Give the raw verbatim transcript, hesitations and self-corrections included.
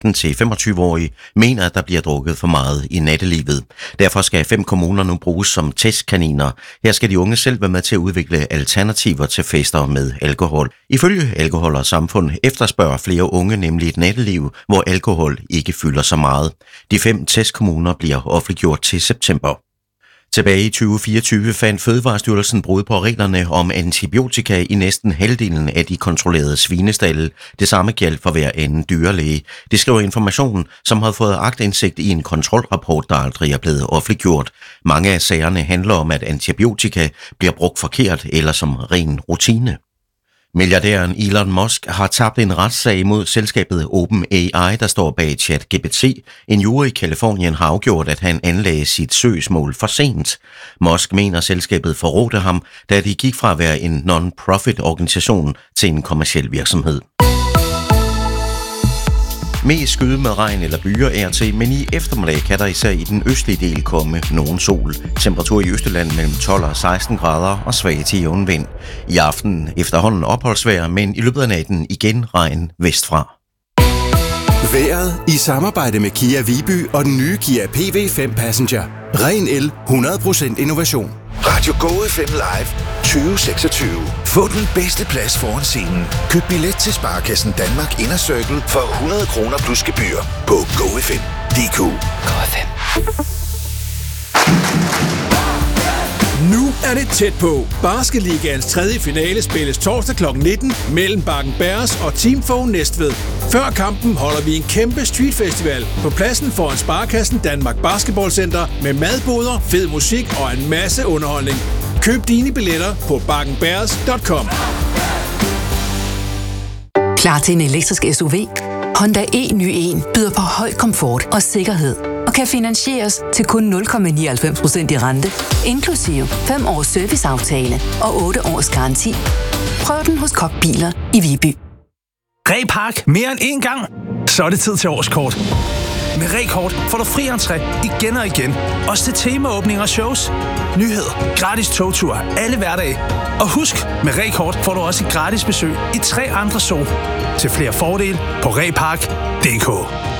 femten til femogtyve-årige mener, at der bliver drukket for meget i nattelivet. Derfor skal fem kommuner nu bruges som testkaniner. Her skal de unge selv være med til at udvikle alternativer til fester med alkohol. Ifølge Alkohol og Samfund efterspørger flere unge nemlig et natteliv, hvor alkohol ikke fylder så meget. De fem testkommuner bliver offentliggjort til september. Tilbage i tyve fireogtyve fandt Fødevarestyrelsen brud på reglerne om antibiotika i næsten halvdelen af de kontrollerede svinestalde. Det samme gjaldt for hver anden dyrlæge. Det skriver Information, som har fået aktindsigt i en kontrolrapport, der aldrig er blevet offentliggjort. Mange af sagerne handler om, at antibiotika bliver brugt forkert eller som ren rutine. Milliardæren Elon Musk har tabt en retssag mod selskabet OpenAI, der står bag ChatGPT. En jury i Kalifornien har afgjort, at han anlagde sit søgsmål for sent. Musk mener, at selskabet forrådte ham, da de gik fra at være en non-profit organisation til en kommerciel virksomhed. Mest skyde med regn eller byer er til, men i eftermiddag kan der især i den østlige del komme nogen sol. Temperatur i Østjylland mellem tolv og seksten grader og svag til jævn vind. I aften efterhånden opholdsvejr, men i løbet af natten igen regn vestfra. Vejret i samarbejde med Kia Viby og den nye Kia P V fem Passenger. Ren el, hundrede procent innovation. Radio Go F M Live tyve seksogtyve. Få den bedste plads foran scenen. Køb billet til Sparekassen Danmark Inner Circle for hundrede kroner plus gebyr på go f m punktum d k. Go F M. Nu er det tæt på. Basketligaens tredje finale spilles torsdag klokken nitten mellem Bakken Bears og Team Fogh Næstved. Før kampen holder vi en kæmpe streetfestival på pladsen foran Sparekassen Danmark Basketballcenter med madboder, fed musik og en masse underholdning. Køb dine billetter på bakken bears punktum com. Klar til en elektrisk S U V? Honda e ny en byder på høj komfort og sikkerhed og kan finansieres til kun nul komma nioghalvfems procent i rente, inklusive fem års serviceaftale og otte års garanti. Prøv den hos Koch Biler i Viby. Repark mere end én gang? Så er det tid til årskort. Med Rekort får du fri entré igen og igen. Også til temaåbninger og shows. Nyheder, gratis togtur, alle hverdage. Og husk, med Rekort får du også et gratis besøg i tre andre zoo. Til flere fordele på repark punktum d k.